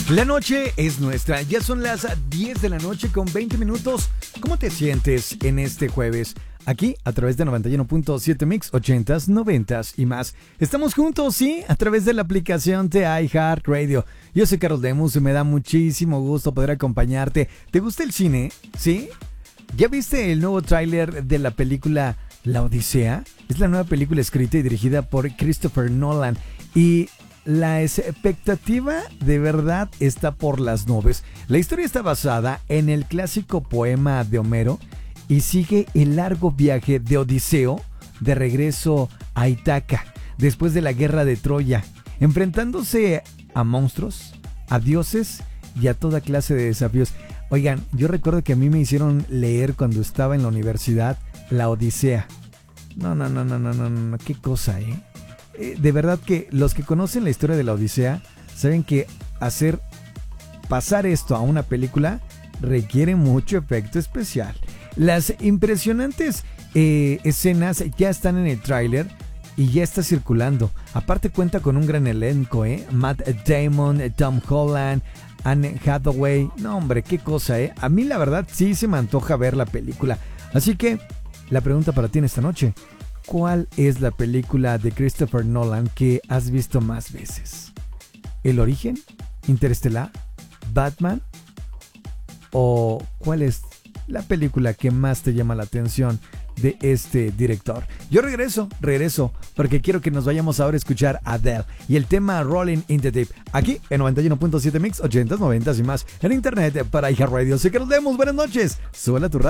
La noche es nuestra, ya son las 10 de la noche con 20 minutos. ¿Cómo te sientes en este jueves? Aquí, a través de 91.7 Mix, 80s, 90s y más. Estamos juntos, sí, a través de la aplicación de iHeartRadio. Yo soy Carlos Lemus y me da muchísimo gusto poder acompañarte. ¿Te gusta el cine? ¿Sí? ¿Ya viste el nuevo tráiler de la película La Odisea? Es la nueva película escrita y dirigida por Christopher Nolan. Y la expectativa de verdad está por las nubes. La historia está basada en el clásico poema de Homero y sigue el largo viaje de Odiseo de regreso a Ítaca después de la guerra de Troya, enfrentándose a monstruos, a dioses y a toda clase de desafíos. Oigan, yo recuerdo que a mí me hicieron leer cuando estaba en la universidad La Odisea. No, qué cosa, ¿eh? De verdad que los que conocen la historia de la Odisea saben que hacer pasar esto a una película requiere mucho efecto especial. Las impresionantes escenas ya están en el tráiler y ya está circulando. Aparte cuenta con un gran elenco, Matt Damon, Tom Holland, Anne Hathaway. No, hombre, qué cosa, A mí la verdad sí se me antoja ver la película. Así que la pregunta para ti en esta noche: ¿cuál es la película de Christopher Nolan que has visto más veces? ¿El Origen? ¿Interestelar? ¿Batman? ¿O cuál es la película que más te llama la atención de este director? Yo regreso, porque quiero que nos vayamos ahora a escuchar a Adele y el tema Rolling in the Deep, aquí en 91.7 Mix, 80s, 90s y más, en internet para iHeartRadio. Así que nos vemos, buenas noches, súbela a tu radio.